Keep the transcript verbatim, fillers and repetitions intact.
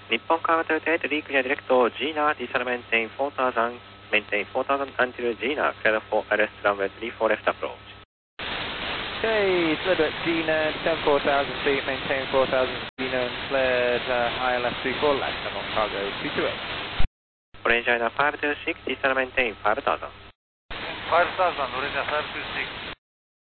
Nippon Carter eight, reclear direct Gina, descend maintain four thousand, maintain four thousand until Gina, clear for arrest runway three four left approach. Okay, cleared at Gina, descend four thousand feet, maintain four thousand Gina, and cleared uh, I L S three four left, I'm on cargo two two eight. Orange China five two six, descend maintain five thousand. five thousand, Orange five two six.